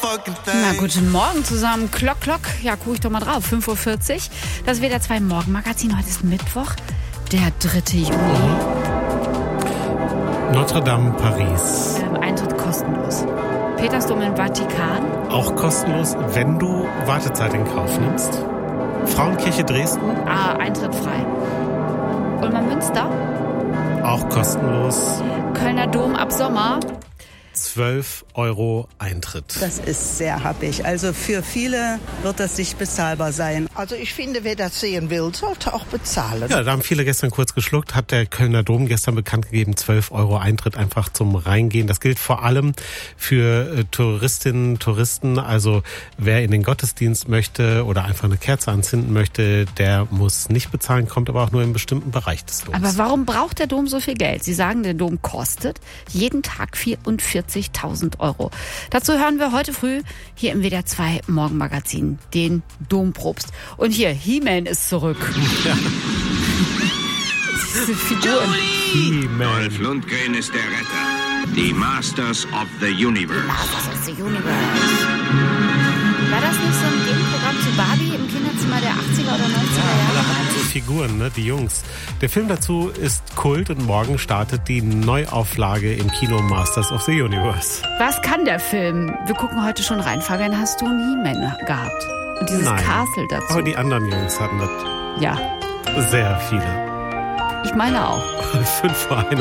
Na, guten Morgen zusammen. Klock. Ja, guck ich doch mal drauf. 5:40 Uhr. Das ist wieder 2 Morgenmagazin. Heute ist Mittwoch, der 3. Juli. Notre Dame, Paris. Eintritt kostenlos. Petersdom im Vatikan. Auch kostenlos, wenn du Wartezeit in Kauf nimmst. Frauenkirche Dresden. Eintritt frei. Ulmer Münster. Auch kostenlos. Kölner Dom ab Sommer. 12 € Eintritt. Das ist sehr happig. Also für viele wird das nicht bezahlbar sein. Also ich finde, wer das sehen will, sollte auch bezahlen. Ja, da haben viele gestern kurz geschluckt, hat der Kölner Dom gestern bekannt gegeben, 12 € Eintritt einfach zum Reingehen. Das gilt vor allem für Touristinnen, Touristen. Also wer in den Gottesdienst möchte oder einfach eine Kerze anzünden möchte, der muss nicht bezahlen, kommt aber auch nur in einem bestimmten Bereich des Doms. Aber warum braucht der Dom so viel Geld? Sie sagen, der Dom kostet jeden Tag 44.000 €. Dazu hören wir heute früh hier im WDR 2 Morgenmagazin den Dompropst. Und hier, He-Man ist zurück. Ja. Diese Figuren. He-Man. Dolph Lundgren ist der Retter. Die Masters of the Universe. Masters of the Universe. War das nicht so ein Gegenprogramm zu Barbie im Kinderzimmer der 80er oder 90er Jahre? Alle hatten so Figuren, ne? Die Jungs. Der Film dazu ist Kult und morgen startet die Neuauflage im Kino Masters of the Universe. Was kann der Film? Wir gucken heute schon rein. Fabian, hast du einen He-Man gehabt? Und dieses Nein. Castle dazu. Aber die anderen Jungs hatten das Ja, sehr viele. ich meine auch. 5:41 Uhr.